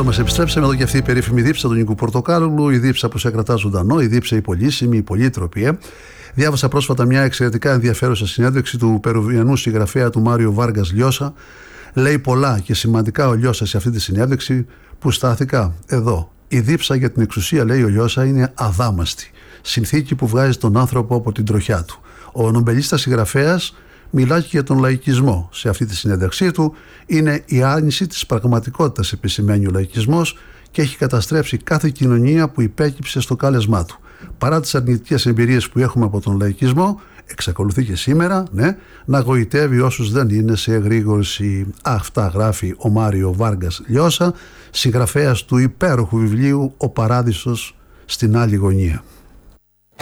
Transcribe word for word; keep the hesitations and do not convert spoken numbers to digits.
Εδώ μας επιστρέψαμε, εδώ και αυτή η περίφημη δίψα του Νίκου Πορτοκάλογλου, η δίψα που σε κρατά ζωντανό, η δίψα η πολύσιμη, η πολύτροπη. Ε. Διάβασα πρόσφατα μια εξαιρετικά ενδιαφέρουσα συνέντευξη του Περουβιανού συγγραφέα του Μάριο Βάργκας Λιώσα. Λέει πολλά και σημαντικά ο Λιώσα σε αυτή τη συνέντευξη που στάθηκα εδώ. Η δίψα για την εξουσία, λέει ο Λιώσα, είναι αδάμαστη. Συνθήκη που βγάζει τον άνθρωπο από την τροχιά του. Ο νομπελίστας συγγραφέας μιλάει και για τον λαϊκισμό. Σε αυτή τη συνέντευξή του είναι η άρνηση της πραγματικότητας, επισημαίνει ο λαϊκισμός, και έχει καταστρέψει κάθε κοινωνία που υπέκυψε στο κάλεσμά του. Παρά τις αρνητικές εμπειρίες που έχουμε από τον λαϊκισμό, εξακολουθεί και σήμερα, ναι, να γοητεύει όσους δεν είναι σε εγρήγορση. Αυτά γράφει ο Μάριο Βάργκας Λιώσα, συγγραφέας του υπέροχου βιβλίου «Ο Παράδεισος στην άλλη γωνία».